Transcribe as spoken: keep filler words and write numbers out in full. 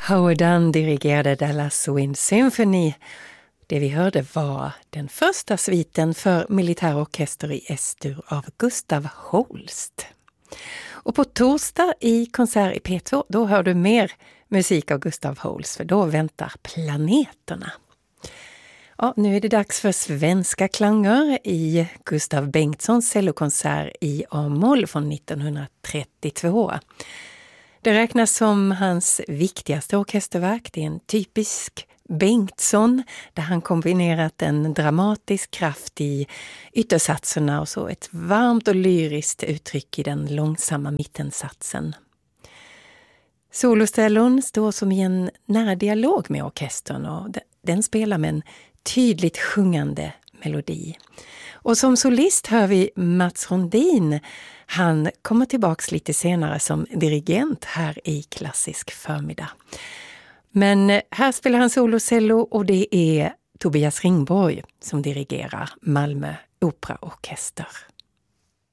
Howard Dunn dirigerade Dallas Wind Symphony. Det vi hörde var den första sviten för militärorkester i S-dur av Gustav Holst. Och på torsdag i konsert i P två, då hör du mer musik av Gustav Holst, för då väntar Planeterna. Ja, nu är det dags för svenska klanger i Gustav Bengtssons cellokonsert i A-moll från nittonhundratrettiotvå. Det räknas som hans viktigaste orkesterverk. Det är en typisk Bengtsson där han kombinerat en dramatisk kraft i yttersatserna och så ett varmt och lyriskt uttryck i den långsamma mittensatsen. Solostellon står som i en nära dialog med orkestern och den spelar med en tydligt sjungande melodi. Och som solist hör vi Mats Rondin. Han kommer tillbaks lite senare som dirigent här i Klassisk förmiddag. Men här spelar han solocello och det är Tobias Ringborg som dirigerar Malmö Operaorkester.